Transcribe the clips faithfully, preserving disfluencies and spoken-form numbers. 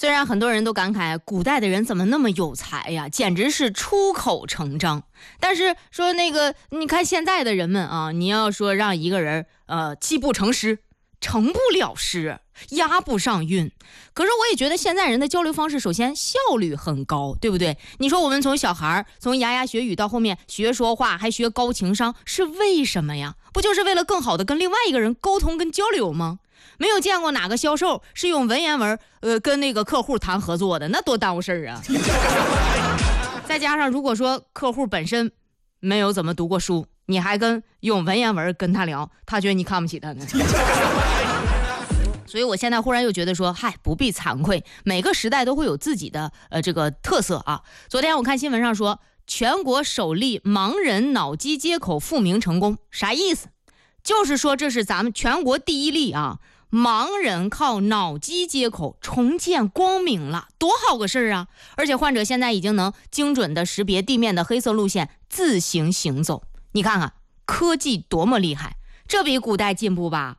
虽然很多人都感慨古代的人怎么那么有才呀，简直是出口成章。但是说那个，你看现在的人们啊，你要说让一个人呃泣不成诗，成不了诗，押不上韵。可是我也觉得现在人的交流方式，首先效率很高，对不对？你说我们从小孩从牙牙学语到后面学说话，还学高情商，是为什么呀？不就是为了更好的跟另外一个人沟通跟交流吗？没有见过哪个销售是用文言文呃跟那个客户谈合作的，那多耽误事儿啊。再加上如果说客户本身没有怎么读过书，你还跟用文言文跟他聊，他觉得你看不起他呢。所以我现在忽然又觉得说，嗨，不必惭愧，每个时代都会有自己的呃这个特色啊。昨天我看新闻上说，全国首例盲人脑机接口复明成功，啥意思？就是说这是咱们全国第一例啊，盲人靠脑机接口重见光明了，多好个事儿啊！而且患者现在已经能精准的识别地面的黑色路线，自行行走。你看看科技多么厉害，这比古代进步吧。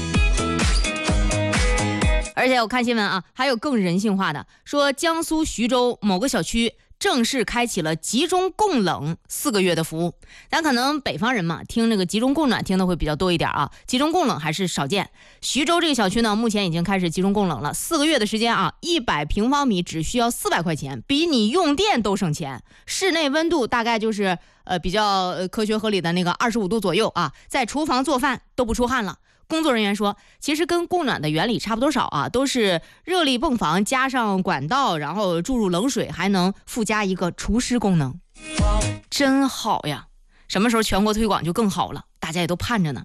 而且我看新闻啊，还有更人性化的，说江苏徐州某个小区正式开启了集中供冷四个月的服务。咱可能北方人嘛，听那个集中供暖听的会比较多一点啊，集中供冷还是少见。徐州这个小区呢，目前已经开始集中供冷了，四个月的时间啊，一百平方米只需要四百块钱，比你用电都省钱。室内温度大概就是呃比较科学合理的那个二十五度左右啊，在厨房做饭都不出汗了。工作人员说，其实跟供暖的原理差不多少啊，都是热力泵房加上管道，然后注入冷水，还能附加一个除湿功能，真好呀！什么时候全国推广就更好了，大家也都盼着呢。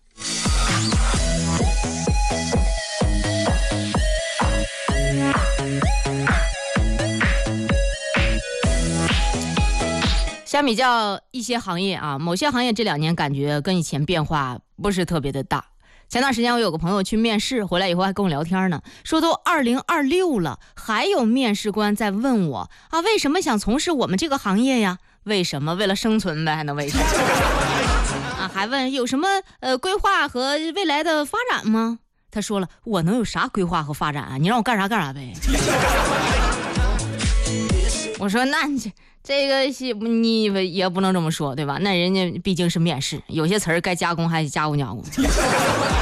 相比较一些行业啊，某些行业这两年感觉跟以前变化不是特别的大。前段时间我有个朋友去面试，回来以后还跟我聊天呢，说都二零二六了，还有面试官在问我啊，为什么想从事我们这个行业呀？为什么？为了生存呗，还能为什么？啊，还问有什么呃规划和未来的发展吗？他说了，我能有啥规划和发展啊？你让我干啥干啥呗。我说那你这个你也不能这么说，对吧？那人家毕竟是面试，有些词儿该加工还得加工加工。